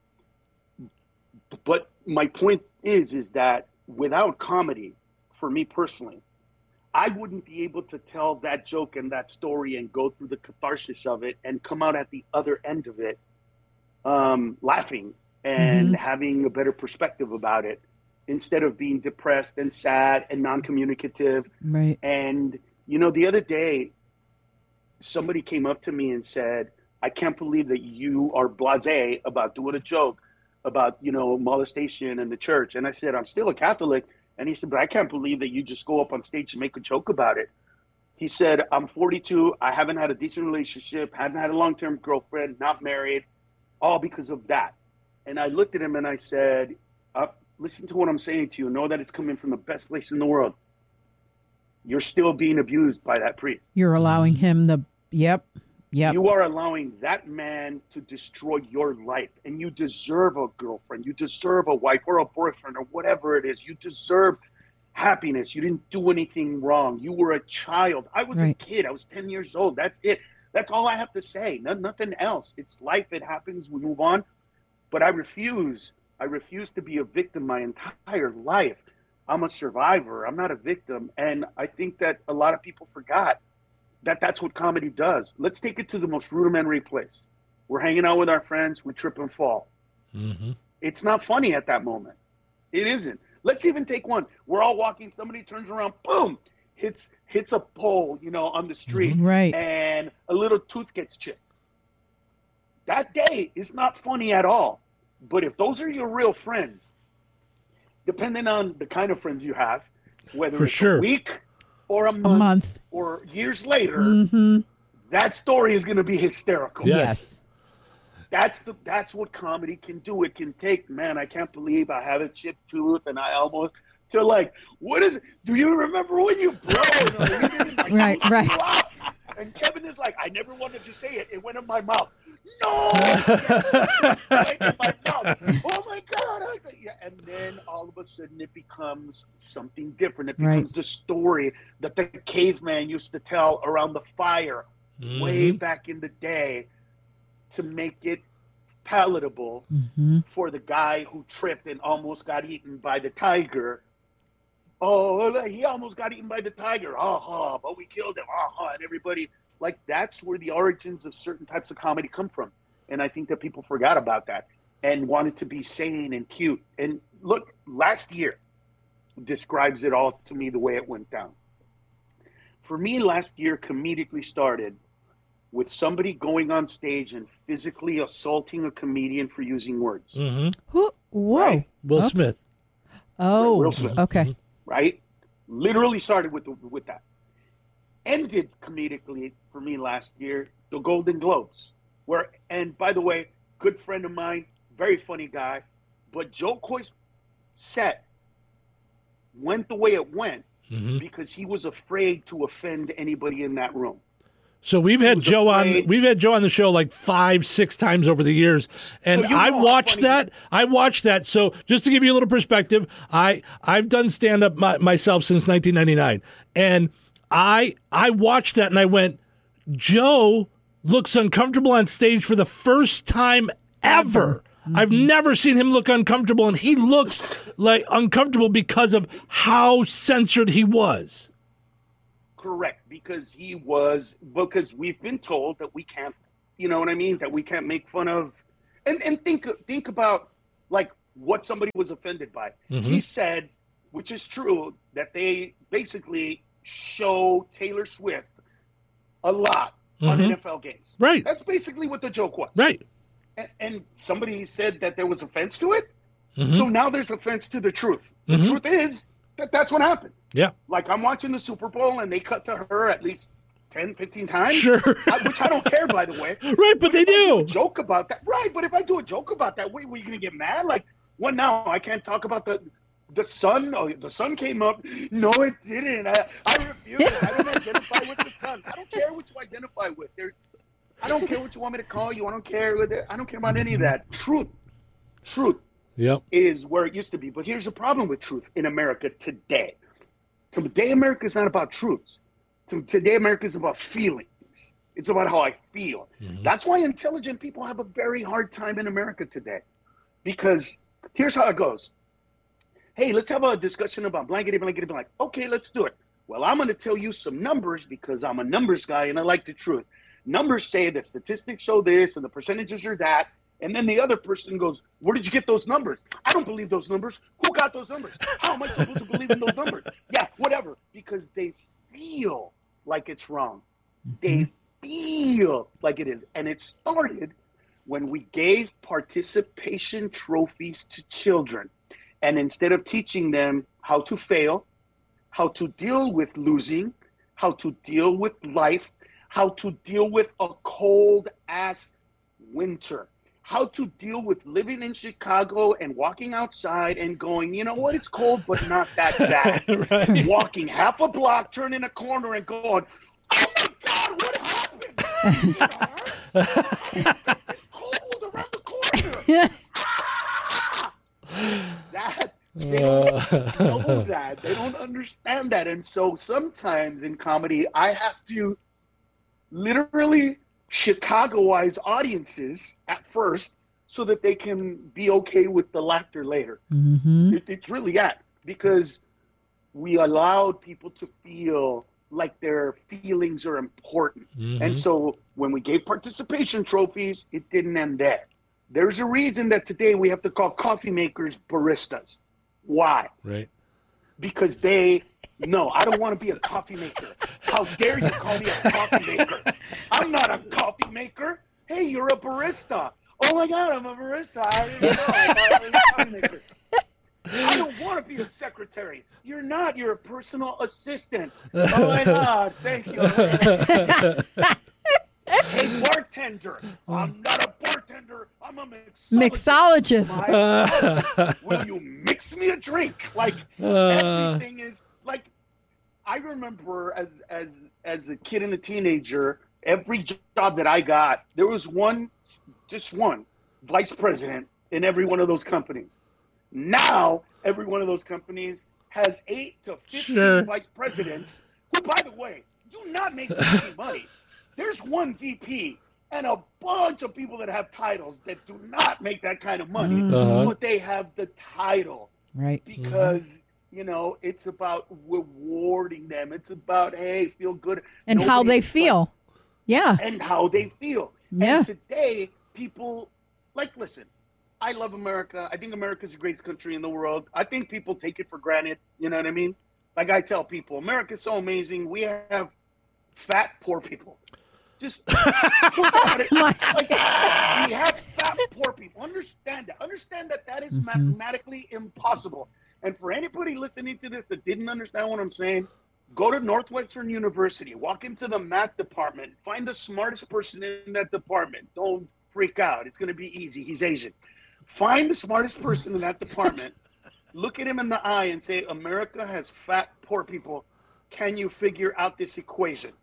But my point is, is that without comedy, for me personally, I wouldn't be able to tell that joke and that story and go through the catharsis of it and come out at the other end of it um, laughing and mm-hmm. having a better perspective about it instead of being depressed and sad and non-communicative. Right. And, you know, the other day, somebody came up to me and said, I can't believe that you are blasé about doing a joke about, you know, molestation in the church. And I said, I'm still a Catholic. And he said, but I can't believe that you just go up on stage and make a joke about it. He said, I'm forty-two. I haven't had a decent relationship, haven't had a long-term girlfriend, not married, all because of that. And I looked at him and I said, uh, listen to what I'm saying to you. Know that it's coming from the best place in the world. You're still being abused by that priest. You're allowing him the, yep, yep. You are allowing that man to destroy your life. And you deserve a girlfriend. You deserve a wife or a boyfriend or whatever it is. You deserve happiness. You didn't do anything wrong. You were a child. I was right. a kid. I was ten years old. That's it. That's all I have to say. No, nothing else. It's life. It happens. We move on. But I refuse. I refuse to be a victim my entire life. I'm a survivor. I'm not a victim. And I think that a lot of people forgot that that's what comedy does. Let's take it to the most rudimentary place. We're hanging out with our friends. We trip and fall. Mm-hmm. It's not funny at that moment. It isn't. Let's even take one. We're all walking. Somebody turns around. Boom. Hits hits a pole, you know, on the street. Mm-hmm. Right. And a little tooth gets chipped. That day is not funny at all. But if those are your real friends, depending on the kind of friends you have, whether For it's sure. a week or a month, A month. or years later, Mm-hmm. that story is going to be hysterical. Yes. That's the that's what comedy can do. It can take, man, I can't believe I have a chipped tooth and I almost, to like, what is it? Do you remember when you broke? Like, Right, right. wow. And Kevin is like, I never wanted to say it. It went in my mouth. No! It went in my mouth. Oh my God. I was like, yeah. And then all of a sudden it becomes something different. It becomes Right. the story that the caveman used to tell around the fire Mm-hmm. way back in the day to make it palatable Mm-hmm. for the guy who tripped and almost got eaten by the tiger. Oh, he almost got eaten by the tiger. Uh-huh, but we killed him. Uh-huh. And everybody, like, that's where the origins of certain types of comedy come from. And I think that people forgot about that and wanted to be sane and cute. And look, last year describes it all to me the way it went down. For me, last year comedically started with somebody going on stage and physically assaulting a comedian for using words. Mm-hmm. Who? Whoa. Right. Will Okay. Smith. Oh, Will Smith. okay. Right? Literally started with the, with that. Ended comedically for me last year, the Golden Globes. Where, and by the way, good friend of mine, very funny guy, but Joe Coy's set went the way it went Mm-hmm. because he was afraid to offend anybody in that room. So we've had Who's Joe afraid. on. We've had Joe on the show like five, six times over the years, and So you I know how watched funny that. he is. I watched that. So just to give you a little perspective, I I've done stand up my, myself since nineteen ninety-nine, and I I watched that and I went, Joe looks uncomfortable on stage for the first time ever. Mm-hmm. I've never seen him look uncomfortable, and he looks like uncomfortable because of how censored he was. Correct, because he was because we've been told that we can't, you know what I mean, that we can't make fun of, and and think think about like what somebody was offended by. Mm-hmm. He said, which is true, that they basically show Taylor Swift a lot on Mhm. N F L games. Right. That's basically what the joke was. Right. And, and somebody said that there was offense to it. Mhm. So now there's offense to the truth. The Mhm. truth is that that's what happened. Yeah. Like I'm watching the Super Bowl and they cut to her at least ten, fifteen times. Sure. I- which I don't care, by the way. Right, but they if I do do. a joke about that. Right, but if I do a joke about that, wait, were you going to get mad? Like, what now? I can't talk about the the sun. Oh, the sun came up. No, it didn't. I, I refuse it. I don't identify with the sun. I don't care what you identify with. There, I don't care what you want me to call you. I don't care. What I don't care about any of that. Truth. Truth. Yep. Is where it used to be. But here's the problem with truth in America today. Today, America is not about truths. Today, America is about feelings. It's about how I feel. Mm-hmm. That's why intelligent people have a very hard time in America today. Because here's how it goes. Hey, let's have a discussion about blankety, blankety, blank. Okay, let's do it. Well, I'm going to tell you some numbers because I'm a numbers guy and I like the truth. Numbers say that statistics show this and the percentages are that. And then the other person goes, where did you get those numbers? I don't believe those numbers. Who got those numbers? How am I supposed to believe in those numbers? Yeah, whatever. Because they feel like it's wrong. They feel like it is. And it started when we gave participation trophies to children. And instead of teaching them how to fail, how to deal with losing, how to deal with life, how to deal with a cold ass winter, how to deal with living in Chicago and walking outside and going, you know what, it's cold, but not that bad. Right. Walking half a block, turning a corner and going, oh my God, what happened? It's cold around the corner. Ah! That, they don't know that. They don't understand that. And so sometimes in comedy, I have to literally Chicagoize audiences at first so that they can be okay with the laughter later. Mm-hmm. It, it's really that because we allowed people to feel like their feelings are important. Mhm. And so when we gave participation trophies, it didn't end there. There's a reason that today we have to call coffee makers baristas. Why? Right. Because they, no, I don't want to be a coffee maker. How dare you call me a coffee maker? I'm not a coffee maker. Hey, you're a barista. Oh my God, I'm a barista. I didn't know. I thought I was a coffee maker. I don't want to be a secretary. You're not. You're a personal assistant. Oh my God, thank you. Hey, bartender. I'm not a bartender. I'm a mixologist. Mixologist. My God, will you mix me a drink? Like Uh. everything is like. I remember as as as a kid and a teenager, every job that I got, there was one, just one, vice president in every one of those companies. Now, every one of those companies has eight to fifteen Sure. vice presidents, who, by the way, do not make any money. There's one V P and a bunch of people that have titles that do not make that kind of money, Uh-huh. but they have the title Right. because, you know, it's about rewarding them. It's about, hey, feel good. And how Nobody- they feel. Yeah. and how they feel. Yeah. And today, people, like, listen, I love America. I think America's the greatest country in the world. I think people take it for granted. You know what I mean? Like I tell people, America's so amazing. We have fat, poor people. Just look at it. Like, we have fat, poor people. Understand that. Understand that that is Mhm. mathematically impossible. And for anybody listening to this that didn't understand what I'm saying, go to Northwestern University, walk into the math department, find the smartest person in that department. Don't freak out. It's going to be easy. He's Asian. Find the smartest person in that department, look at him in the eye and say, America has fat, poor people. Can you figure out this equation?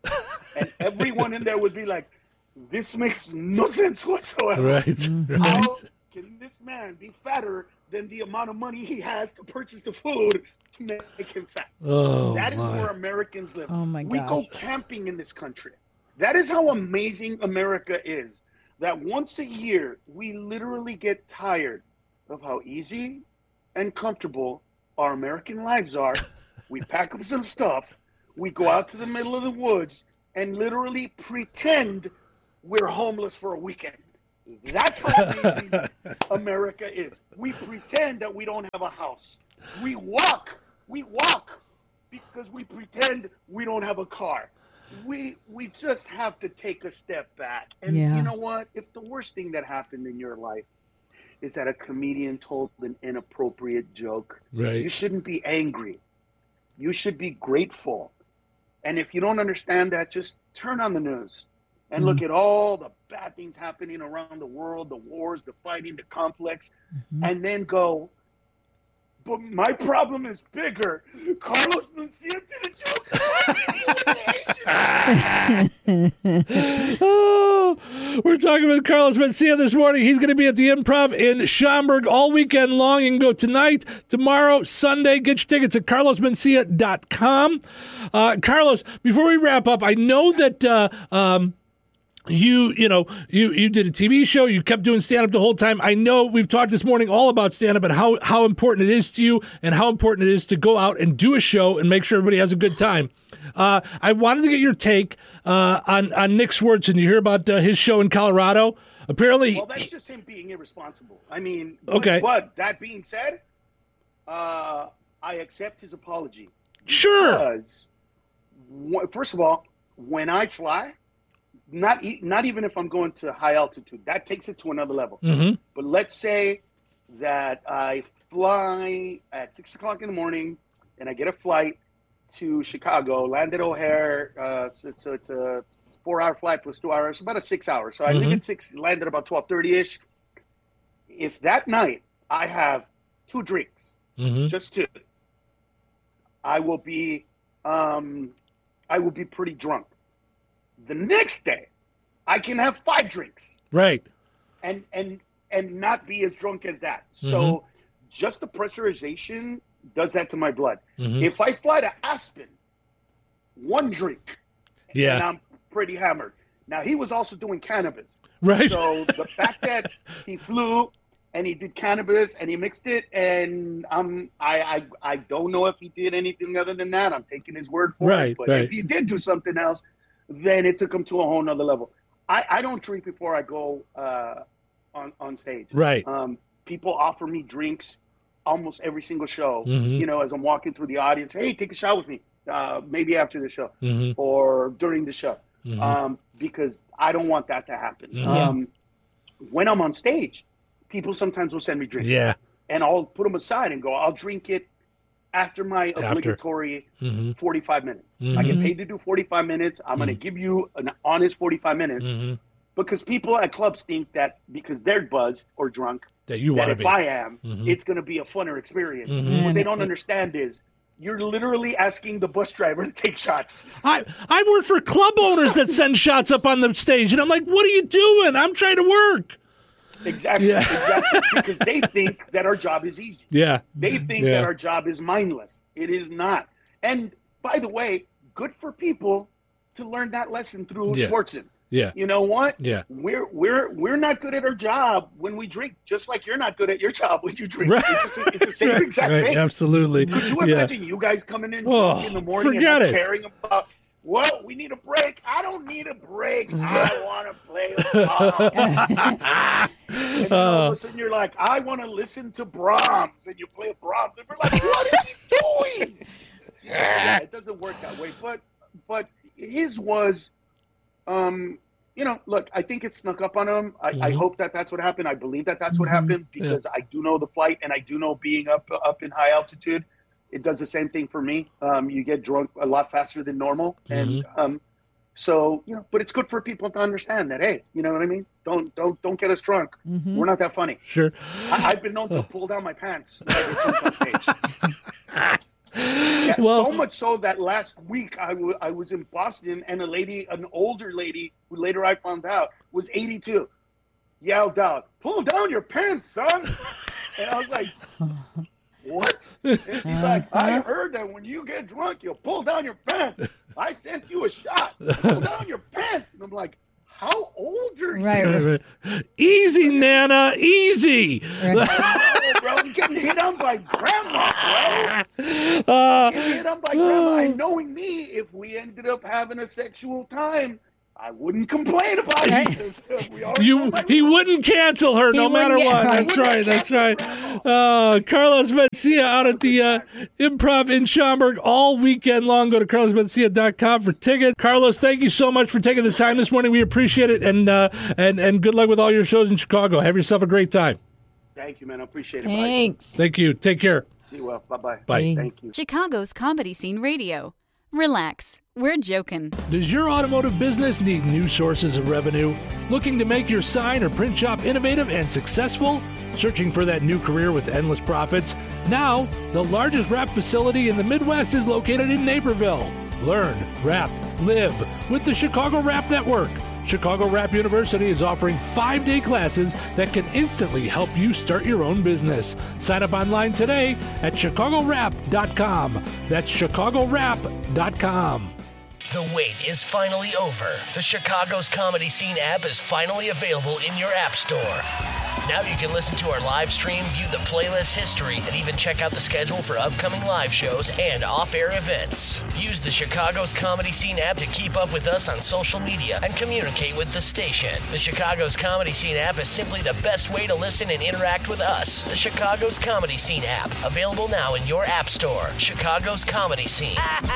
and everyone in there would be like, "This makes no sense whatsoever." Right. right. How can this man be fatter than the amount of money he has to purchase the food to make him fat? Oh, that is my. where Americans live. Oh, my we gosh. go camping in this country. That is how amazing America is. That once a year, we literally get tired of how easy and comfortable our American lives are. We pack up some stuff. We go out to the middle of the woods and literally pretend we're homeless for a weekend. That's how amazing America is. We pretend that we don't have a house. We walk. We walk because we pretend we don't have a car. We we just have to take a step back. And Yeah. you know what? If the worst thing that happened in your life is that a comedian told an inappropriate joke, Right. you shouldn't be angry. You should be grateful. And if you don't understand that, just turn on the news and look at all the bad things happening around the world, the wars, the fighting, the conflicts, and then go, but my problem is bigger. Carlos Mencia did a joke. Oh, we're talking with Carlos Mencia this morning. He's going to be at the Improv in Schaumburg all weekend long. You can go tonight, tomorrow, Sunday. Get your tickets at carlos mencia dot com. Uh, Carlos, before we wrap up, I know that uh, um, you, you know, you, you did a T V show. You kept doing stand-up the whole time. I know we've talked this morning all about stand-up and how, how important it is to you and how important it is to go out and do a show and make sure everybody has a good time. Uh, I wanted to get your take uh, on, on Nick Swardson. You hear about uh, his show in Colorado? Apparently, Well, that's just him being irresponsible. I mean, but, Okay. but that being said, uh, I accept his apology. Sure. Because, wh- first of all, when I fly, not e- not even if I'm going to high altitude, that takes it to another level. Mhm. But let's say that I fly at six o'clock in the morning, and I get a flight to Chicago, land at O'Hare. Uh, so it's, so it's a four-hour flight plus two hours, about a six hours. So I leave Mhm. at six, land at about twelve thirty-ish. If that night I have two drinks, Mhm. just two, I will be, um, I will be pretty drunk. The next day, I can have five drinks right. and and and not be as drunk as that. So Mhm. just the pressurization does that to my blood. Mhm. If I fly to Aspen, one drink, and Yeah. I'm pretty hammered. Now he was also doing cannabis, Right. so the fact that he flew and he did cannabis and he mixed it, and um, I I I don't know if he did anything other than that. I'm taking his word for Right, it. But right. if he did do something else, then it took him to a whole nother level. I, I don't drink before I go uh, on on stage. Right. Um, people offer me drinks almost every single show. Mhm. You know, as I'm walking through the audience, hey, take a shot with me. Uh, maybe after the show Mhm. or during the show, Mhm. um, because I don't want that to happen. Mhm. Um, when I'm on stage, people sometimes will send me drinks, Yeah. and I'll put them aside and go, I'll drink it after my obligatory Mhm. forty-five minutes. I get Mhm. paid to do forty-five minutes. I'm going to give you an honest forty-five minutes Mhm. because people at clubs think that because they're buzzed or drunk, That you that want to if be. I am, Mhm. it's going to be a funner experience. Mhm. What they don't understand is you're literally asking the bus driver to take shots. I I've worked for club owners that send shots up on the stage, and I'm like, "What are you doing? I'm trying to work." Exactly, Yeah. exactly. Because they think that our job is easy. Yeah. They think Yeah. that our job is mindless. It is not. And by the way, good for people to learn that lesson through Yeah. Swardson. Yeah. You know what? Yeah. We're we're we're not good at our job when we drink, just like you're not good at your job when you drink. Right. It's, just, it's the same Right, exact right, thing. absolutely. Could you Yeah. imagine you guys coming in Oh, drunk in the morning and forget not it. caring about, well, we need a break. I don't need a break. I want to play a song. And then all of a sudden you're like, I want to listen to Brahms. And you play Brahms. And we're like, what is he doing? Yeah, it doesn't work that way. But but his was, um, you know, look, I think it snuck up on him. I, I Mhm. hope that that's what happened. I believe that that's what Mhm. happened because I do know the flight and I do know being up up in high altitude. It does the same thing for me. Um, you get drunk a lot faster than normal, and um, so you know. But it's good for people to understand that. Hey, you know what I mean? Don't don't don't get us drunk. Mhm. We're not that funny. Sure. I, I've been known to pull down my pants when I get drunk on stage. Yeah, Well- so much so that last week I, w- I was in Boston and a lady, an older lady, who later I found out was eighty-two, yelled out, "Pull down your pants, son!" And I was like, "What?" And she's like, "I heard that when you get drunk, you'll pull down your pants. I sent you a shot. Pull down your pants." And I'm like, "How old are you?" Right. Easy, Nana, easy. right. Oh, bro, I'm getting hit on by grandma, bro. Uh, Getting hit on by grandma. And knowing me, if we ended up having a sexual time, I wouldn't complain about it. because, uh, we already know you, my he rules. wouldn't cancel her no wouldn't matter get- what. right. That's right. That's right. Uh, Carlos Mencia out at the uh, Improv in Schaumburg all weekend long. Go to carlos mencia dot com for tickets. Carlos, thank you so much for taking the time this morning. We appreciate it, and uh, and and good luck with all your shows in Chicago. Have yourself a great time. Thank you, man. I appreciate it. Bye. Thanks. Thank you. Take care. See you well. Bye-bye. Bye. Thank you. Chicago's Comedy Scene Radio. Relax. We're joking. Does your automotive business need new sources of revenue? Looking to make your sign or print shop innovative and successful? Searching for that new career with endless profits? Now, the largest wrap facility in the Midwest is located in Naperville. Learn, wrap, live with the Chicago Wrap Network. Chicago Wrap University is offering five-day classes that can instantly help you start your own business. Sign up online today at chicago wrap dot com. That's chicago wrap dot com. The wait is finally over. The Chicago's Comedy Scene app is finally available in your app store. Now you can listen to our live stream, view the playlist history, and even check out the schedule for upcoming live shows and off-air events. Use the Chicago's Comedy Scene app to keep up with us on social media and communicate with the station. The Chicago's Comedy Scene app is simply the best way to listen and interact with us. The Chicago's Comedy Scene app, available now in your app store. Chicago's Comedy Scene.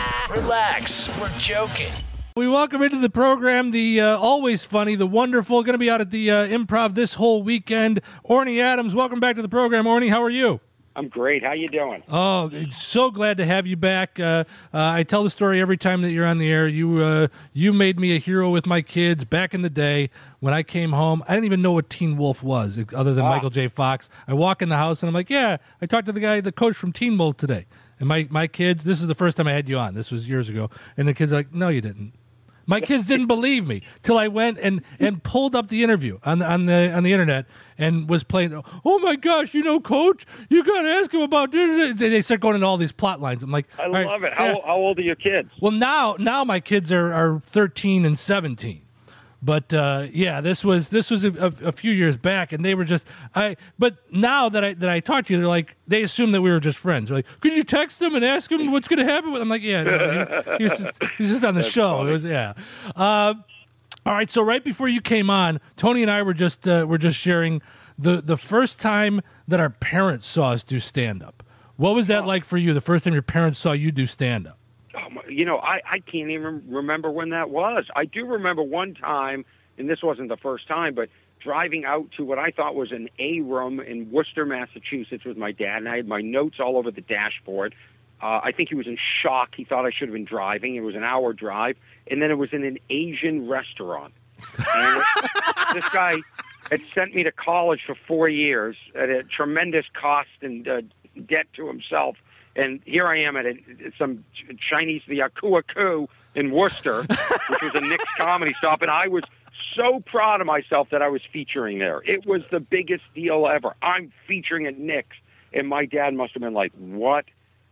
Relax, we're joking. We welcome into the program the uh, always funny, the wonderful, going to be out at the uh, Improv this whole weekend, Orny Adams. Welcome back to the program, Orny. How are you? I'm great. How you doing? Oh, so glad to have you back. Uh, uh, I tell the story every time that you're on the air. You uh, you made me a hero with my kids back in the day when I came home. I didn't even know what Teen Wolf was, other than Ah. Michael J. Fox. I walk in the house and I'm like, yeah, I talked to the guy, the coach from Teen Wolf today. And my, my kids, this is the first time I had you on. This was years ago. And the kids are like, no, you didn't. My kids didn't believe me till I went and, and pulled up the interview on the, on the on the internet and was playing. Oh my gosh, you know, Coach, you got to ask him about. They they start going into all these plot lines. I'm like, I all love right, it. How, yeah. how old are your kids? Well, now now my kids are, are thirteen and seventeen. But uh, yeah, this was this was a, a, a few years back, and they were just I. But now that I that I talked to you, they're like they assume that we were just friends. They're like, could you text them and ask them what's going to happen? I'm like, yeah, no, he's, he's, just, he's just on the show. It was yeah. Uh, all right, so right before you came on, Tony and I were just uh, were just sharing the the first time that our parents saw us do stand up. What was that like for you? The first time your parents saw you do stand up? Oh, my- you know, I, I can't even remember when that was. I do remember one time, and this wasn't the first time, but driving out to what I thought was an A room in Worcester, Massachusetts with my dad, and I had my notes all over the dashboard. Uh, I think he was in shock. He thought I should have been driving. It was an hour drive, and then it was in an Asian restaurant. And this guy had sent me to college for four years at a tremendous cost and uh, debt to himself. And here I am at a, some Chinese, the Akua Ku in Worcester, which was a Nick's comedy stop. And I was so proud of myself that I was featuring there. It was the biggest deal ever. I'm featuring at Nick's. And my dad must have been like, what,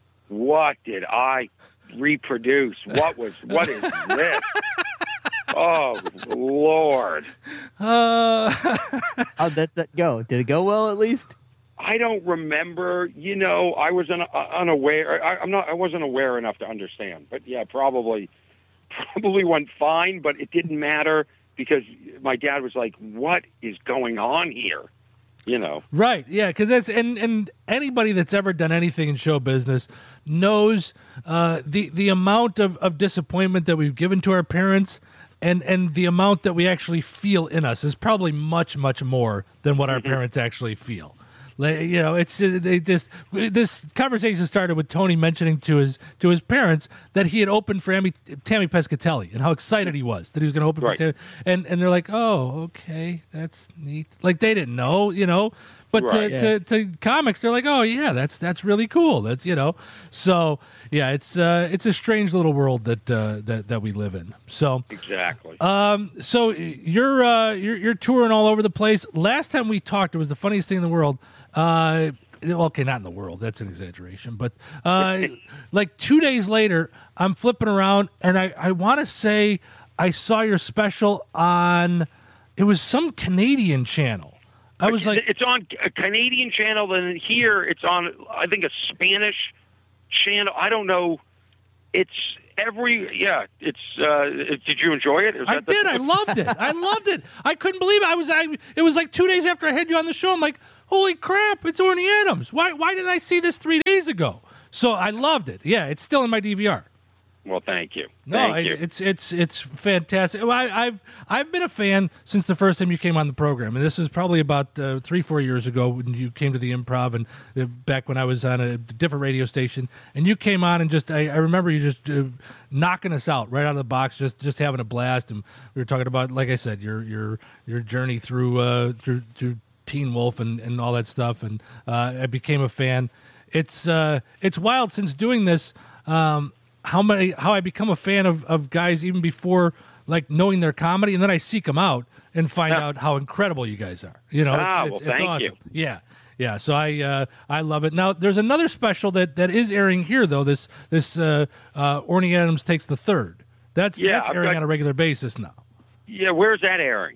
what did I reproduce? What was, what is this? Oh, Lord. Uh, How'd that set go? Did it go well at least? I don't remember. You know, I was un- unaware. I, I'm not. I wasn't aware enough to understand. But yeah, probably, probably went fine. But it didn't matter because my dad was like, "What is going on here?" You know. Right, yeah, because that's and and anybody that's ever done anything in show business knows uh, the the amount of, of disappointment that we've given to our parents, and and the amount that we actually feel in us is probably much much more than what our Mm-hmm. parents actually feel. Like, you know, it's just, they just this conversation started with Tony mentioning to his to his parents that he had opened for Amy, Tammy Pescatelli and how excited he was that he was going to open Right. for Tammy, and and they're like, oh, okay, that's neat. Like they didn't know, you know. But Right. to, Yeah. to, to comics, they're like, oh yeah, that's that's really cool. That's you know, so yeah, it's uh, it's a strange little world that uh, that that we live in. So Exactly. um, so you're uh, you're you're touring all over the place. Last time we talked, it was the funniest thing in the world. Uh, well, okay, not in the world. That's an exaggeration. But uh, like two days later, I'm flipping around, and I I want to say I saw your special on. It was some Canadian channel. I was like, it's on a Canadian channel, and here it's on, I think, a Spanish channel. I don't know. It's every, yeah. It's. Uh, it, did you enjoy it? Is I that the- did. I loved it. I loved it. I couldn't believe it. I was. I. It was like two days after I had you on the show. I'm like, holy crap! It's Orny Adams. Why? Why didn't I see this three days ago? So I loved it. Yeah, it's still in my D V R. Well, thank you. No, Thank I, you. it's it's it's fantastic. Well, I, I've I've been a fan since the first time you came on the program, and this is probably about uh, three four years ago when you came to the Improv, and uh, back when I was on a different radio station, and you came on and just I, I remember you just uh, knocking us out right out of the box, just just having a blast, and we were talking about, like I said, your your your journey through uh, through through Teen Wolf and, and all that stuff, and uh, I became a fan. It's uh, it's wild since doing this. Um, how many how I become a fan of, of guys even before like knowing their comedy, and then I seek them out and find Yeah. out how incredible you guys are. You know, Ah, it's, well, it's, it's thank awesome. you. Yeah, yeah. So I uh, I love it. Now there's another special that, that is airing here though. This this uh, uh, Orny Adams Takes the Third. That's Yeah, that's I've airing got- on a regular basis now. Yeah, where's that airing?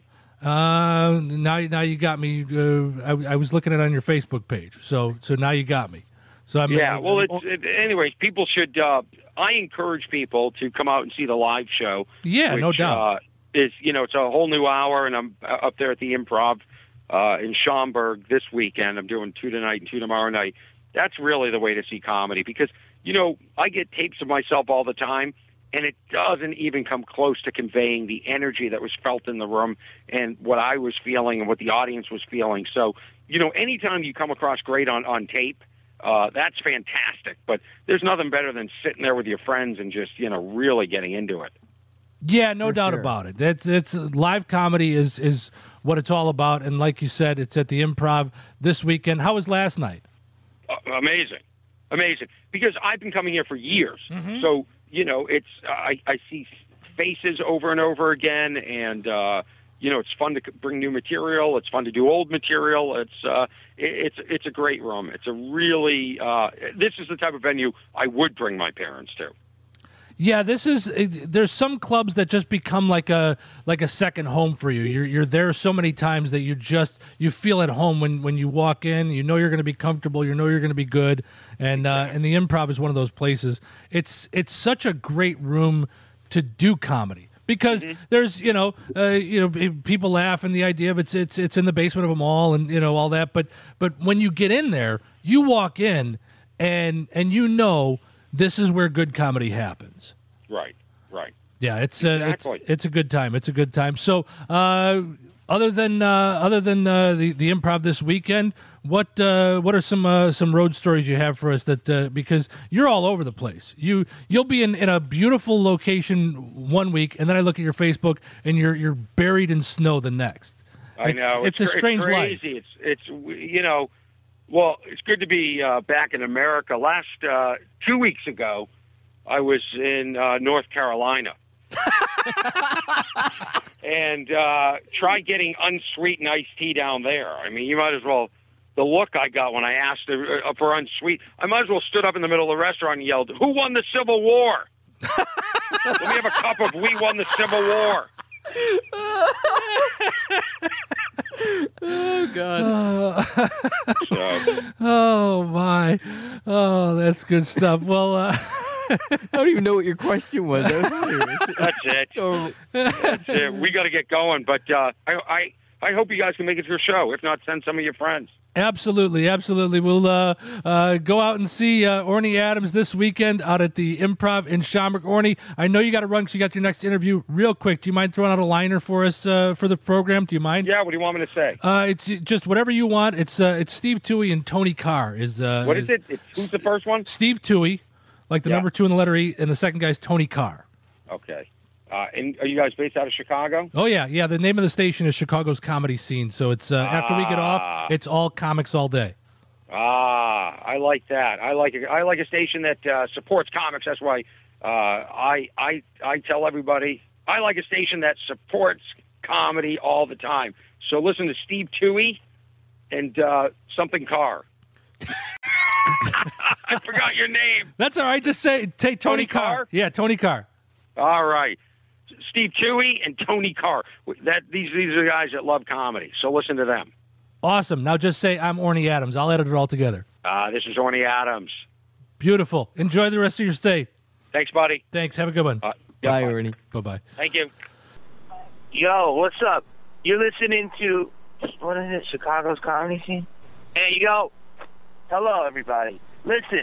Uh, now now you got me. Uh, I, I was looking at it on your Facebook page. So so now you got me. So I'm Yeah, well, I'm- it's it, anyways. People should. Uh, I encourage people to come out and see the live show. Yeah, which, no doubt. Uh, is you know it's a whole new hour, and I'm uh, up there at the Improv uh, in Schaumburg this weekend. I'm doing two tonight and two tomorrow night. That's really the way to see comedy because you know I get tapes of myself all the time, and it doesn't even come close to conveying the energy that was felt in the room and what I was feeling and what the audience was feeling. So you know, anytime you come across great on on tape. Uh, that's fantastic, but there's nothing better than sitting there with your friends and just, you know, really getting into it. Yeah, no For doubt sure. about it. It's it's live comedy is is what it's all about, and like you said, it's at the Improv this weekend. How was last night? Uh, amazing, amazing. Because I've been coming here for years, Mm-hmm. so you know, it's I, I see faces over and over again, and uh, you know, it's fun to c- bring new material. It's fun to do old material. It's uh, it, it's it's a great room. It's a really uh, this is the type of venue I would bring my parents to. Yeah, this is. it- There's some clubs that just become like a like a second home for you. You're you're there so many times that you just you feel at home when, when you walk in. You know you're going to be comfortable. You know you're going to be good. And uh, and the Improv is one of those places. It's it's such a great room to do comedy. Because there's, you know, uh, you know, pe- people laugh, and the idea of it's it's it's in the basement of a mall, and you know all that. But but when you get in there, you walk in, and and you know this is where good comedy happens. Right, right. Yeah, it's uh, Exactly. it's it's a good time. It's a good time. So, uh, other than uh, other than uh, the the Improv this weekend, what uh, what are some uh, some road stories you have for us? That uh, because you're all over the place. You you'll be in, in a beautiful location one week, and then I look at your Facebook, and you're you're buried in snow the next. I It's- know it's a cra- strange life. crazy. It's it's you know, well, it's good to be uh, back in America. Last uh, two weeks ago, I was in uh, North Carolina, and uh, try getting unsweetened iced tea down there. I mean, you might as well. The look I got when I asked uh, for unsweet, I might as well stood up in the middle of the restaurant and yelled, "Who won the Civil War?" Let me have a cup of "We won the Civil War." Oh God! So, Oh my! Oh, that's good stuff. Well, uh, I don't even know what your question was. That was hilarious. that's it. Totally. That's it. We got to get going, but uh, I, I I hope you guys can make it to your show. If not, send some of your friends. absolutely, absolutely. We'll uh, uh, go out and see uh, Orny Adams this weekend out at the Improv in Schaumburg. Orny, I know you got to run because you got your next interview. Real quick, do you mind throwing out a liner for us uh, for the program? Do you mind? Yeah, what do you want me to say? Uh, it's just whatever you want. It's uh, it's Steve Toohey and Tony Carr. Is uh, What is it? It's, who's the first one? Steve Toohey, like the Yeah. number two in the letter E, and the second guy's Tony Carr. Okay. Uh, and are you guys based out of Chicago? Oh yeah, yeah. The name of the station is Chicago's Comedy Scene. So it's uh, after we get off, it's all comics all day. Ah, I like that. I like a, I like a station that uh, supports comics. That's why uh, I I I tell everybody I like a station that supports comedy all the time. So listen to Steve Toohey and uh, something Carr. I forgot your name. That's all right. Just say take Tony, Tony Carr? Carr. Yeah, Tony Carr. All right. Steve Toohey and Tony Carr. That these these are the guys that love comedy. So listen to them. Awesome. Now just say I'm Orny Adams. I'll edit it all together. Uh, this is Orny Adams. Beautiful. Enjoy the rest of your stay. Thanks, buddy. Thanks. Have a good one. Uh, yeah, bye, Orny. Bye-bye. Thank you. Yo, what's up? You're listening to, what is it, Chicago's Comedy Scene? Hey, yo. Hello, everybody. Listen,